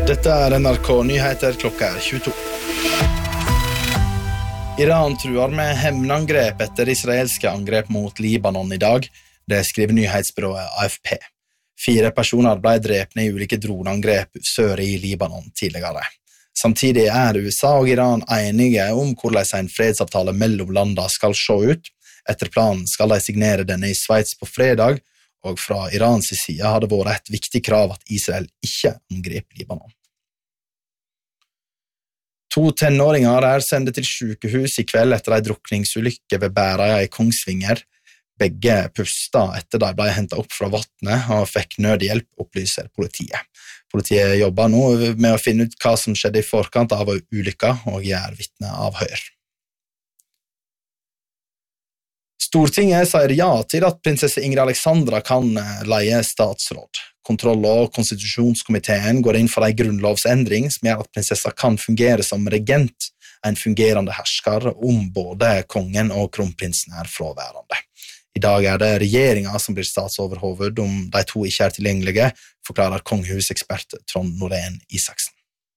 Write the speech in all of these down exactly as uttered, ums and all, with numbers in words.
Dette er N R K Nyheter, klokka er tjueto. Iran truer med hevnangrep etter israelske angrep mot Libanon i dag. Det skriver nyhetsbyrået A F P. Fire personer ble drepne i ulike droneangrep sør i Libanon tidligere. Samtidig er U S A og Iran enige om hvordan en fredsavtale mellom landene skal se ut. Etter planen skal de signere denne i Sveits på fredag, og fra Irans side har det vært et viktig krav at Israel ikke angrep Libanon. To tenåringer er sendt til sykehus i kveld etter en drukningsulykke ved Bæreia i Kongsvinger. Begge pusta etter de ble hentet opp fra vattnet og fikk nødhjelp, opplyser politiet. Politiet jobber nå med å finne ut hva som skjedde i forkant av ulykka og gjør vitneavhør. Stortinget sier ja til at prinsesse Ingrid Alexandra kan leie statsråd. Kontroll- og konstitusjonskomiteen går inn for en grunnlovsendring som gjør at prinsessa kan fungere som regent, en fungerende hersker om både kongen og kronprinsen er fraværende. I dag er det regjeringen som blir statsoverhoved om de to ikke er tilgjengelige, forklarer kongehusekspert Trond Norén Isaksen.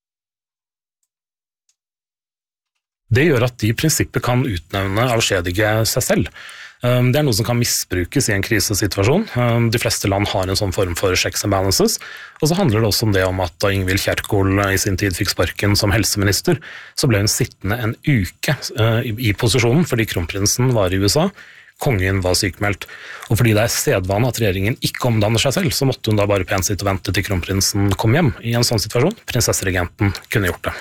Det gjør at de i prinsippet kan utnevne avskjedige seg selv. Det er noe som kan misbrukes i en krisesituasjon. De fleste land har en sånn form for checks and balances, og så handler det også om det om at da Ingvild Kjerkol i sin tid fikk sparken som helseminister, så ble hun sittende en uke i posisjonen fordi kronprinsen var i U S A, kongen var sykmeldt, og fordi det er sedvane at regjeringen ikke omdanner seg selv, så måtte hun da bare pent sitte og vente til kronprinsen kom hjem i en sånn situasjon. Prinsesseregenten kunne gjort det.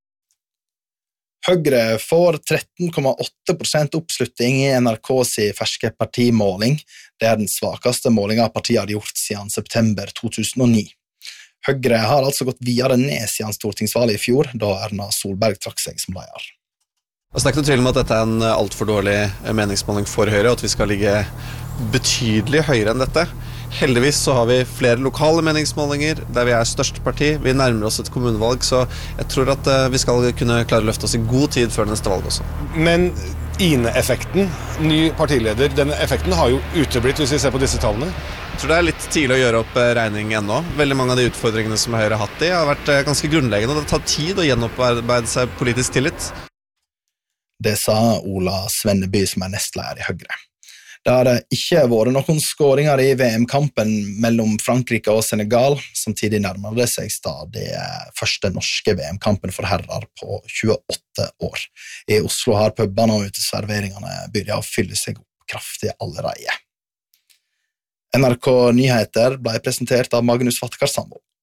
Høyre får tretten komma åtte prosent oppslutning i N R K's ferske partimåling. Det er den svakeste målingen partiet har gjort siden september to tusen og ni. Høyre har altså gått videre ned siden stortingsvalget i fjor, da Erna Solberg trakk seg som leder. Altså, det er ikke noe tvil om at dette er en alt for dårlig meningsmåling for Høyre, og at vi skal ligge betydelig høyere enn dette. Heldigvis så har vi flere lokale meningsmålinger der vi er størst parti. Vi nærmer oss et kommunevalg, så jeg tror at vi skal kunne klare å løfte oss i god tid før neste valg også. Men Ine-effekten, ny partileder, den effekten har jo uteblitt hvis vi ser på disse tallene. Jeg tror det er litt tidlig å gjøre opp regning ennå. Veldig mange av de utfordringene som Høyre har hatt i har vært ganske grunnleggende, og det tar tid å gjenopparbeide seg politisk tillit. Det sa Ola Svenneby, som er nestleder i Høyre. Det har ikke vært noen skåringer i V M-kampen mellom Frankrike og Senegal. Samtidig nærmer det seg stadig første norske V M-kampen for herrer på tjueåtte år. I Oslo har pubene og uteserveringene begynt å fylle seg opp kraftig allerede. N R K Nyheter ble presentert av Magnus Vatkar Sandbo.